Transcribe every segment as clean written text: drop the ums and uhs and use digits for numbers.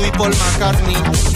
y Paul McCartney.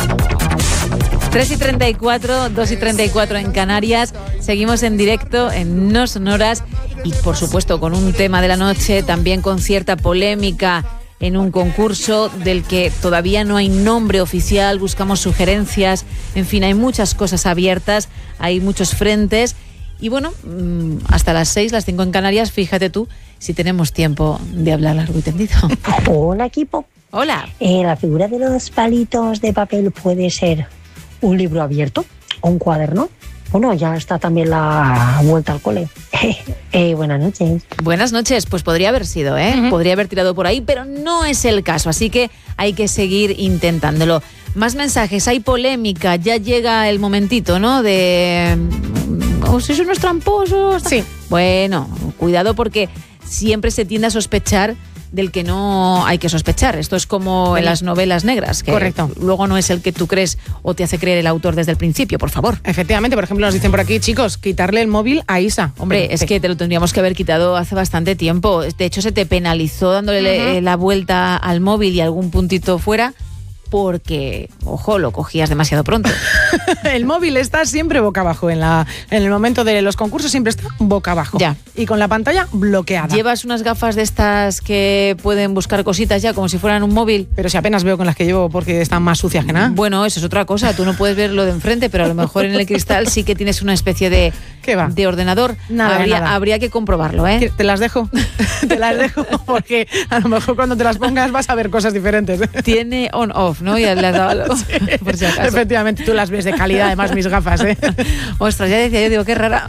3:34, 2:34 en Canarias. Seguimos en directo en No Sonoras y, por supuesto, con un tema de la noche, también con cierta polémica en un concurso del que todavía no hay nombre oficial. Buscamos sugerencias, en fin, hay muchas cosas abiertas, hay muchos frentes. Y bueno, hasta las 6, las 5 en Canarias, fíjate tú si tenemos tiempo de hablar largo y tendido. Hola, equipo. Hola. La figura de los palitos de papel puede ser un libro abierto o un cuaderno. Bueno, ya está también la vuelta al cole. Buenas noches. Buenas noches. Pues podría haber sido, Podría haber tirado por ahí, pero no es el caso. Así que hay que seguir intentándolo. Más mensajes. Hay polémica. Ya llega el momentito, ¿no? De... ¿sois unos tramposos? Sí. Bueno, cuidado porque siempre se tiende a sospechar del que no hay que sospechar. Esto es como en las novelas negras, que correcto, luego no es el que tú crees o te hace creer el autor desde el principio, por favor. Efectivamente, por ejemplo, nos dicen por aquí, chicos, quitarle el móvil a Isa. Hombre, es que te lo tendríamos que haber quitado hace bastante tiempo. De hecho, se te penalizó dándole la vuelta al móvil y algún puntito fuera, porque, ojo, lo cogías demasiado pronto. El móvil está siempre boca abajo. En el momento de los concursos siempre está boca abajo. Ya. Y con la pantalla bloqueada. ¿Llevas unas gafas de estas que pueden buscar cositas ya, como si fueran un móvil? Pero si apenas veo con las que llevo porque están más sucias que nada. Bueno, eso es otra cosa. Tú no puedes ver lo de enfrente, pero a lo mejor en el cristal sí que tienes una especie de, ¿qué va? De ordenador. Nada. Habría que comprobarlo, ¿eh? ¿Te las dejo? Te las dejo porque a lo mejor cuando te las pongas vas a ver cosas diferentes. Tiene on-off, ¿no? Ya le has dado algo, sí, por si acaso. Efectivamente, tú las ves de calidad, además mis gafas, ¿eh? Ostras, ya decía yo, digo, qué rara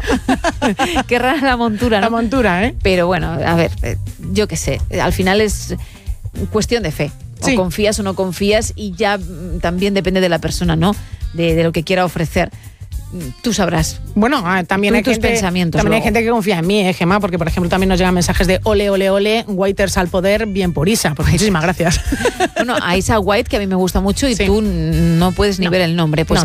la montura, ¿no? La montura, ¿eh? Pero bueno, a ver, yo qué sé, al final es cuestión de fe. O sí, confías o no confías y ya también depende de la persona, ¿no? De lo que quiera ofrecer. Tú sabrás. Bueno, también, hay gente, pensamientos también hay luego. gente que confía en mí, Gemma, porque por ejemplo también nos llegan mensajes de ole, ole, ole, Waiters al poder, bien por Isa. Pues muchísimas gracias. Bueno, a Isa White, que a mí me gusta mucho y sí, tú no puedes ni ver el nombre. Pues